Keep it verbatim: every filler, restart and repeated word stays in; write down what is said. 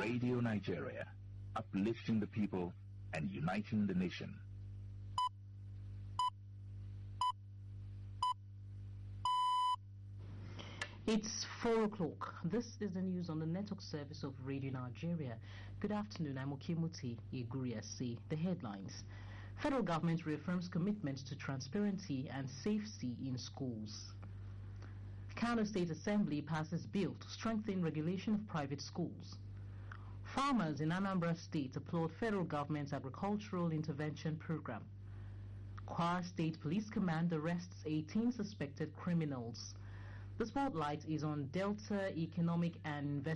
Radio Nigeria, uplifting the people and uniting the nation. It's four o'clock. This is the news on the network service of Radio Nigeria. Good afternoon. I'm Okimuti Iguriasi. The headlines. Federal government reaffirms commitment to transparency and safety in schools. Kano State Assembly passes bill to strengthen regulation of private schools. Farmers in Anambra State applaud federal government's agricultural intervention program. Kwara State Police Command arrests eighteen suspected criminals. The spotlight is on Delta Economic and Investment